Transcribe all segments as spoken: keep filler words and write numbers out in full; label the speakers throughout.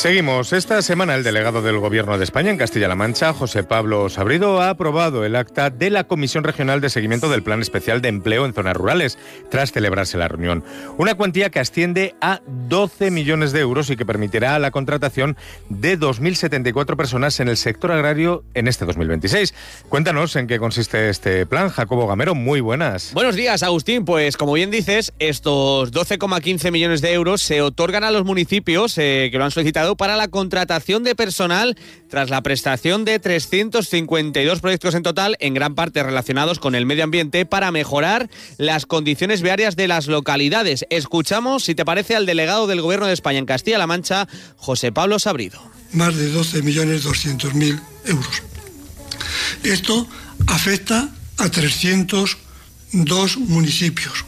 Speaker 1: Seguimos. Esta semana el delegado del Gobierno de España en Castilla-La Mancha, José Pablo Sabrido, ha aprobado el acta de la Comisión Regional de Seguimiento del Plan Especial de Empleo en Zonas Rurales, tras celebrarse la reunión. Una cuantía que asciende a doce millones de euros y que permitirá la contratación de dos mil setenta y cuatro personas en el sector agrario en este dos mil veintiséis. Cuéntanos en qué consiste este plan. Jacobo Gamero, muy buenas.
Speaker 2: Buenos días, Agustín. Pues como bien dices, estos doce coma quince millones de euros se otorgan a los municipios eh, que lo han solicitado para la contratación de personal tras la prestación de trescientos cincuenta y dos proyectos en total, en gran parte relacionados con el medio ambiente, para mejorar las condiciones viarias de las localidades. Escuchamos, si te parece, al delegado del Gobierno de España en Castilla-La Mancha, José Pablo Sabrido.
Speaker 3: Más de doce millones doscientos mil euros. Esto afecta a trescientos dos municipios,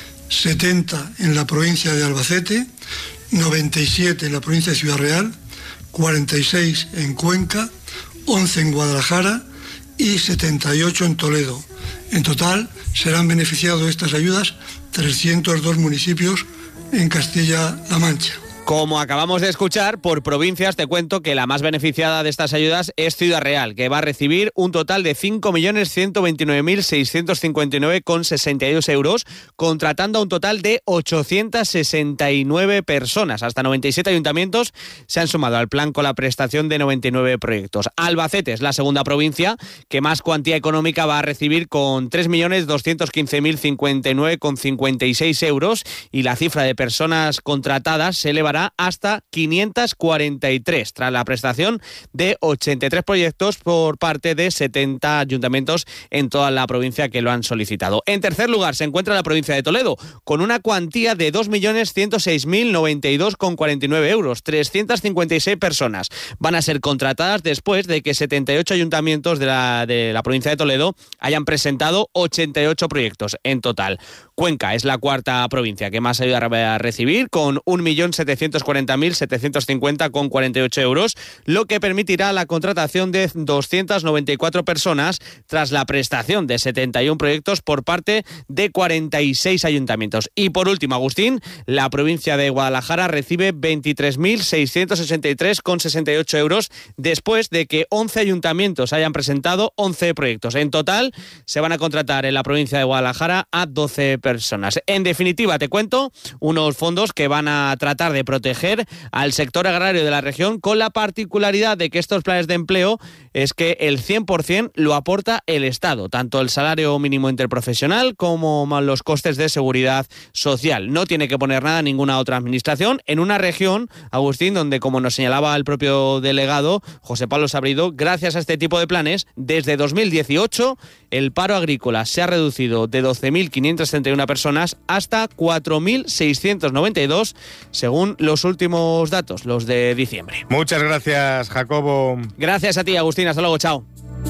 Speaker 3: setenta en la provincia de Albacete, noventa y siete en la provincia de Ciudad Real, cuarenta y seis en Cuenca, once en Guadalajara y setenta y ocho en Toledo. En total serán beneficiados de estas ayudas trescientos dos municipios en Castilla-La Mancha.
Speaker 2: Como acabamos de escuchar, por provincias te cuento que la más beneficiada de estas ayudas es Ciudad Real, que va a recibir un total de cinco millones ciento veintinueve mil seiscientos cincuenta y nueve con sesenta y dos euros, contratando a un total de ochocientas sesenta y nueve personas. Hasta noventa y siete ayuntamientos se han sumado al plan con la prestación de noventa y nueve proyectos. Albacete es la segunda provincia que más cuantía económica va a recibir, con tres millones doscientos quince mil cincuenta y nueve con cincuenta y seis euros, y la cifra de personas contratadas se elevará hasta quinientos cuarenta y tres, tras la prestación de ochenta y tres proyectos por parte de setenta ayuntamientos en toda la provincia que lo han solicitado. En tercer lugar se encuentra la provincia de Toledo, con una cuantía de dos millones ciento seis mil noventa y dos con cuarenta y nueve euros. trescientas cincuenta y seis personas van a ser contratadas después de que setenta y ocho ayuntamientos de la, de la provincia de Toledo hayan presentado ochenta y ocho proyectos en total. Cuenca es la cuarta provincia que más ayuda va a recibir, con un millón setecientos cuarenta mil setecientos cincuenta con cuarenta y ocho euros, lo que permitirá la contratación de doscientas noventa y cuatro personas tras la prestación de setenta y uno proyectos por parte de cuarenta y seis ayuntamientos. Y por último, Agustín, la provincia de Guadalajara recibe veintitrés mil seiscientos sesenta y tres con sesenta y ocho euros después de que once ayuntamientos hayan presentado once proyectos. En total se van a contratar en la provincia de Guadalajara a doce personas. En definitiva, te cuento, unos fondos que van a tratar de proteger al sector agrario de la región, con la particularidad de que estos planes de empleo es que el cien por ciento lo aporta el Estado, tanto el salario mínimo interprofesional como los costes de seguridad social. No tiene que poner nada ninguna otra administración, en una región, Agustín, donde, como nos señalaba el propio delegado José Pablo Sabrido, gracias a este tipo de planes, desde dos mil dieciocho el paro agrícola se ha reducido de doce mil quinientas treinta y una personas hasta cuatro mil seiscientos noventa y dos, según los últimos datos, los de diciembre.
Speaker 1: Muchas gracias, Jacobo.
Speaker 2: Gracias a ti, Agustín. Hasta luego, chao.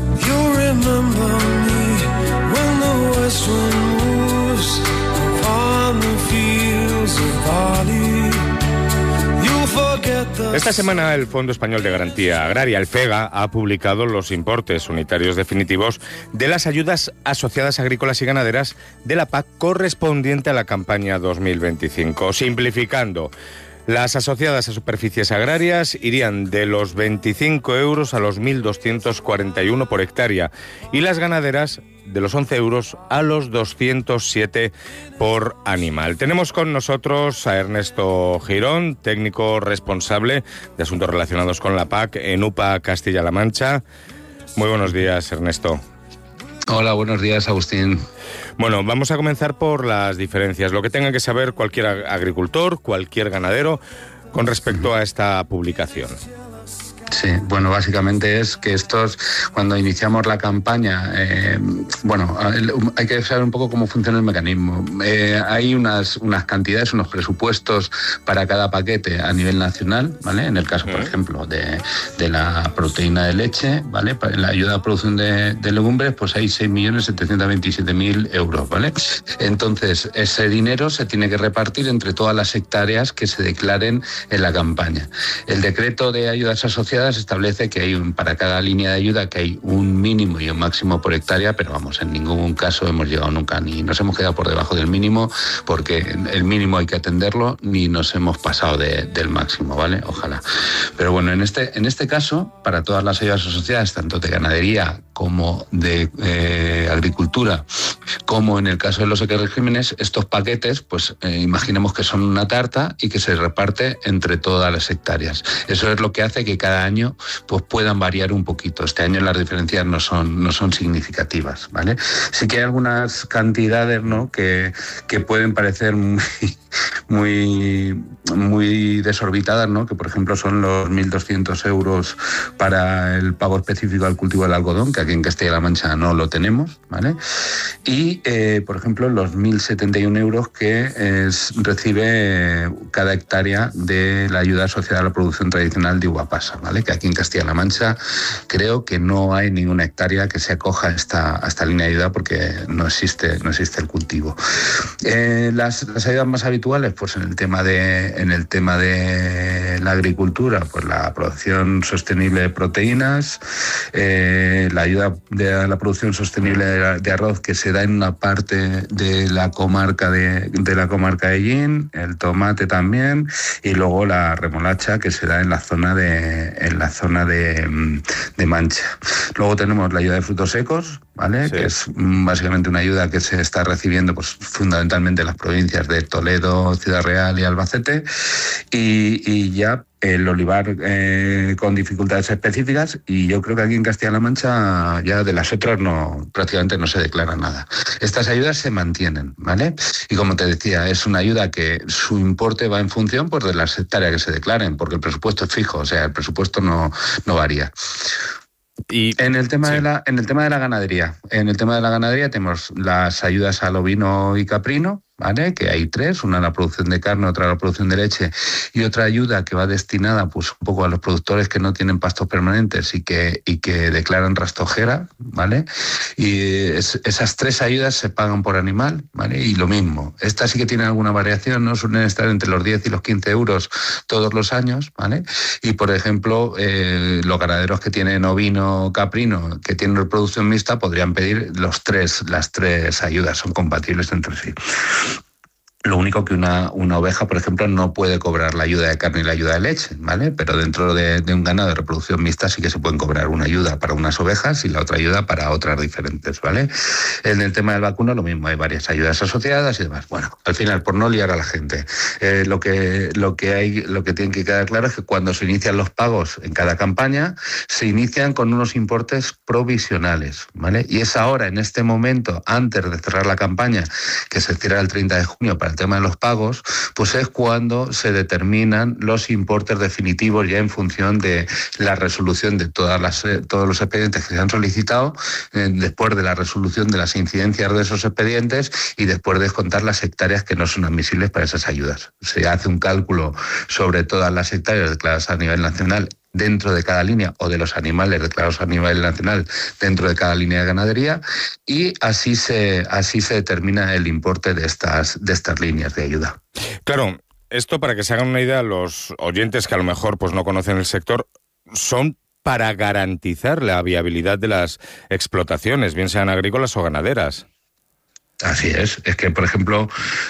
Speaker 1: Esta semana el Fondo Español de Garantía Agraria, el FEGA, ha publicado los importes unitarios definitivos de las ayudas asociadas agrícolas y ganaderas de la P A C correspondiente a la campaña dos mil veinticinco. Simplificando, las asociadas a superficies agrarias irían de los veinticinco euros a los mil doscientos cuarenta y uno por hectárea, y las ganaderas de los once euros a los doscientos siete por animal. Tenemos con nosotros a Ernesto Girón, técnico responsable de asuntos relacionados con la P A C en U P A Castilla-La Mancha. Muy buenos días, Ernesto.
Speaker 4: Hola, buenos días, Agustín.
Speaker 1: Bueno, vamos a comenzar por las diferencias, lo que tenga que saber cualquier agricultor, cualquier ganadero, con respecto a esta publicación.
Speaker 4: Sí, bueno, básicamente es que estos, cuando iniciamos la campaña, eh, bueno, hay que saber un poco cómo funciona el mecanismo. Eh, hay unas, unas cantidades, unos presupuestos para cada paquete a nivel nacional, ¿vale? En el caso, por ejemplo, de, de la proteína de leche, ¿vale? Para la ayuda a producción de, de legumbres, pues hay seis millones setecientos veintisiete mil euros, ¿vale? Entonces, ese dinero se tiene que repartir entre todas las hectáreas que se declaren en la campaña. El decreto de ayudas asociadas sociedad se establece que hay un, para cada línea de ayuda que hay un mínimo y un máximo por hectárea, pero vamos, en ningún caso hemos llegado nunca, ni nos hemos quedado por debajo del mínimo, porque el mínimo hay que atenderlo, ni nos hemos pasado de, del máximo, ¿vale? Ojalá. Pero bueno, en este, en este caso, para todas las ayudas asociadas, tanto de ganadería como de eh, agricultura, como en el caso de los ecoregímenes, estos paquetes, pues eh, imaginemos que son una tarta y que se reparte entre todas las hectáreas. Eso es lo que hace que cada año pues puedan variar un poquito. Este año las diferencias no son, no son significativas, ¿vale? Sí que hay algunas cantidades, ¿no?, que, que pueden parecer muy, muy, muy desorbitadas, ¿no?, que por ejemplo son los mil doscientos euros para el pago específico al cultivo del algodón, que aquí en Castilla-La Mancha no lo tenemos, ¿vale? Y, eh, por ejemplo, los mil setenta y uno euros que es, recibe cada hectárea de la ayuda asociada a la producción tradicional de uva pasa, ¿vale? Que aquí en Castilla-La Mancha creo que no hay ninguna hectárea que se acoja a esta, a esta línea de ayuda porque no existe, no existe el cultivo. Eh, las, las ayudas más habituales, pues en el tema de, en el tema de la agricultura, pues la producción sostenible de proteínas, eh, la ayuda de la producción sostenible de, de arroz que se da en una parte de la comarca de, de la comarca de Llín, el tomate también, y luego la remolacha que se da en la zona de en la zona de, de Mancha. Luego tenemos la ayuda de frutos secos, ¿vale? Sí. Que es básicamente una ayuda que se está recibiendo pues fundamentalmente en las provincias de Toledo, Ciudad Real y Albacete, y, y ya el olivar eh, con dificultades específicas, y yo creo que aquí en Castilla-La Mancha ya de las otras no, prácticamente no se declara nada. Estas ayudas se mantienen, ¿vale? Y como te decía, es una ayuda que su importe va en función pues, de las hectáreas que se declaren, porque el presupuesto es fijo, o sea, el presupuesto no, no varía. Y en el tema sí. de la en el tema de la ganadería, en el tema de la ganadería tenemos las ayudas al ovino y caprino, ¿vale? Que hay tres, una a la producción de carne, otra a la producción de leche y otra ayuda que va destinada pues un poco a los productores que no tienen pastos permanentes y que y que declaran rastojera, ¿vale? Y es, esas tres ayudas se pagan por animal, ¿vale? Y lo mismo, estas sí que tienen alguna variación, no suelen estar entre los diez y los quince euros todos los años, ¿vale? Y por ejemplo, eh, los ganaderos que tienen ovino caprino, que tienen reproducción mixta, podrían pedir los tres, las tres ayudas, son compatibles entre sí. Lo único que una, una oveja, por ejemplo, no puede cobrar la ayuda de carne y la ayuda de leche, ¿vale? Pero dentro de, de un ganado de reproducción mixta sí que se pueden cobrar una ayuda para unas ovejas y la otra ayuda para otras diferentes, ¿vale? En el tema del vacuno lo mismo, hay varias ayudas asociadas y demás. Bueno, al final, por no liar a la gente, eh, lo que lo que hay, lo que tiene que quedar claro es que cuando se inician los pagos en cada campaña, se inician con unos importes provisionales, ¿vale? Y es ahora, en este momento, antes de cerrar la campaña, que se cierra el treinta de junio para el tema de los pagos, pues es cuando se determinan los importes definitivos ya en función de la resolución de todas las, todos los expedientes que se han solicitado, eh, después de la resolución de las incidencias de esos expedientes y después de descontar las hectáreas que no son admisibles para esas ayudas. Se hace un cálculo sobre todas las hectáreas declaradas a nivel nacional dentro de cada línea o de los animales declarados a nivel nacional dentro de cada línea de ganadería y así se así se determina el importe de estas de estas líneas de ayuda.
Speaker 1: Claro, esto para que se hagan una idea los oyentes que a lo mejor pues no conocen el sector, son para garantizar la viabilidad de las explotaciones, bien sean agrícolas o ganaderas.
Speaker 4: Así es, es que por ejemplo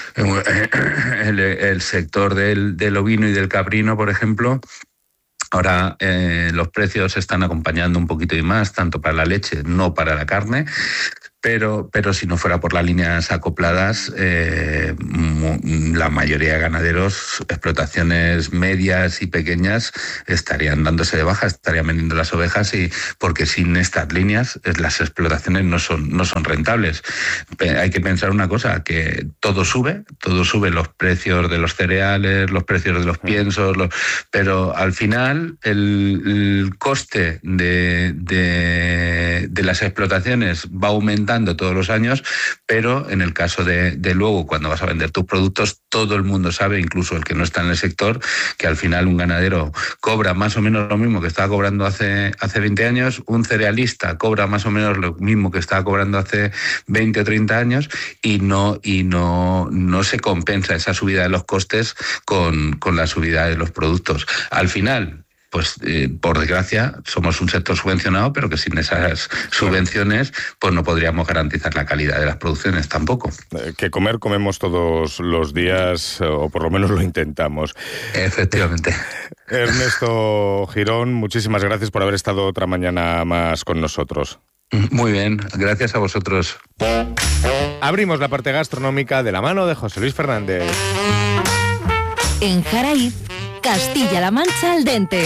Speaker 4: el, el sector del, del ovino y del caprino, por ejemplo, ahora eh, los precios están acompañando un poquito y más, tanto para la leche, no para la carne, pero, pero si no fuera por las líneas acopladas, eh, la mayoría de ganaderos, explotaciones medias y pequeñas, estarían dándose de baja, estarían vendiendo las ovejas, y porque sin estas líneas las explotaciones no son, no son rentables. Hay que pensar una cosa, que todo sube, todo sube, los precios de los cereales, los precios de los piensos, los, pero al final el, el coste de, de, de las explotaciones va aumentando todos los años, pero en el caso de, de luego, cuando vas a vender tus productos, todo el mundo sabe, incluso el que no está en el sector, que al final un ganadero cobra más o menos lo mismo que estaba cobrando hace, hace veinte años, un cerealista cobra más o menos lo mismo que estaba cobrando hace veinte o treinta años, y no, y no, no se compensa esa subida de los costes con, con la subida de los productos. Al final, pues eh, por desgracia somos un sector subvencionado, pero que sin esas subvenciones pues no podríamos garantizar la calidad de las producciones tampoco.
Speaker 1: Eh, que comer comemos todos los días, o por lo menos lo intentamos.
Speaker 4: Efectivamente.
Speaker 1: Ernesto Girón, muchísimas gracias por haber estado otra mañana más con nosotros.
Speaker 4: Muy bien, gracias a vosotros.
Speaker 1: Abrimos la parte gastronómica de la mano de José Luis Fernández.
Speaker 5: En Jaraíz, Castilla-La Mancha al dente.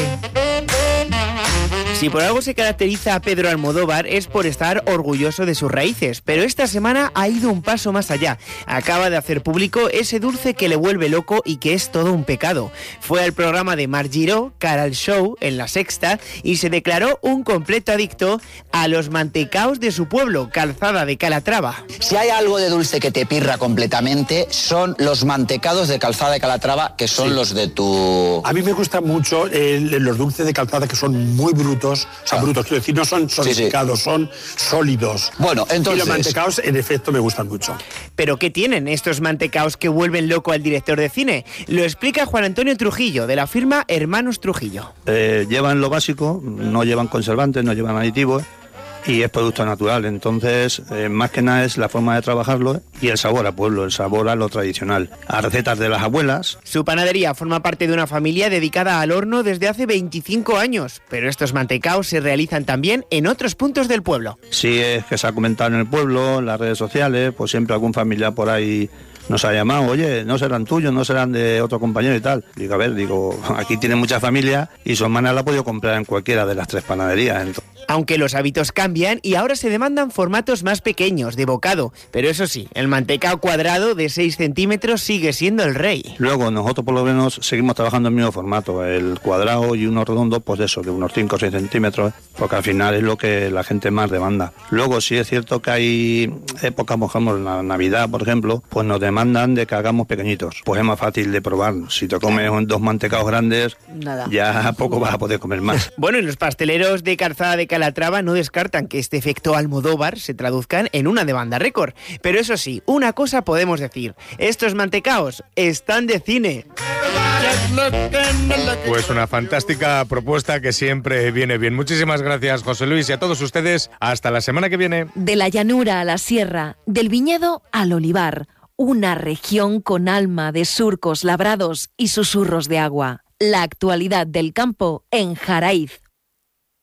Speaker 6: Si por algo se caracteriza a Pedro Almodóvar es por estar orgulloso de sus raíces, pero esta semana ha ido un paso más allá. Acaba de hacer público ese dulce que le vuelve loco y que es todo un pecado. Fue al programa de Mar Giró, Cara al Show, en La Sexta, y se declaró un completo adicto a los mantecaos de su pueblo, Calzada de Calatrava.
Speaker 7: Si hay algo de dulce que te pirra completamente, son los mantecados de Calzada de Calatrava, que son sí. los de tu...
Speaker 8: A mí me gustan mucho el, los dulces de Calzada, que son muy brutos. O sea, brutos, quiero decir, no son solidificados, sí, sí. son sólidos.
Speaker 7: Bueno, entonces...
Speaker 8: Y los mantecaos, en efecto, me gustan mucho.
Speaker 6: ¿Pero qué tienen estos mantecaos que vuelven loco al director de cine? Lo explica Juan Antonio Trujillo, de la firma Hermanos Trujillo.
Speaker 9: Eh, llevan lo básico, no llevan conservantes, no llevan aditivos, y es producto natural, entonces eh, más que nada es la forma de trabajarlo y el sabor a pueblo, el sabor a lo tradicional, a recetas de las abuelas.
Speaker 6: Su panadería forma parte de una familia dedicada al horno desde hace veinticinco años, pero estos mantecaos se realizan también en otros puntos del pueblo.
Speaker 9: Sí, es que se ha comentado en el pueblo, en las redes sociales, pues siempre algún familiar por ahí nos ha llamado, oye, no serán tuyos, no serán de otro compañero y tal. Digo, a ver, digo, aquí tiene mucha familia y su hermana la ha podido comprar en cualquiera de las tres panaderías. Entonces...
Speaker 6: Aunque los hábitos cambian y ahora se demandan formatos más pequeños, de bocado. Pero eso sí, el mantecao cuadrado de seis centímetros sigue siendo el rey.
Speaker 9: Luego nosotros por lo menos seguimos trabajando en el mismo formato, el cuadrado y uno redondo, pues eso, de unos cinco o seis centímetros, porque al final es lo que la gente más demanda. Luego sí es cierto que hay épocas, por ejemplo, en la Navidad, por ejemplo, pues nos demandan de que hagamos pequeñitos. Pues es más fácil de probar. Si te comes dos mantecaos grandes, nada, ya poco vas a poder comer más.
Speaker 6: Bueno, y los pasteleros de Calzada de Calatrava no descartan que este efecto Almodóvar se traduzcan en una demanda récord. Pero eso sí, una cosa podemos decir, estos mantecaos están de cine.
Speaker 1: Pues una fantástica propuesta que siempre viene bien. Muchísimas gracias, José Luis, y a todos ustedes, hasta la semana que viene.
Speaker 5: De la llanura a la sierra, del viñedo al olivar, una región con alma de surcos labrados y susurros de agua. La actualidad del campo en Jaraíz.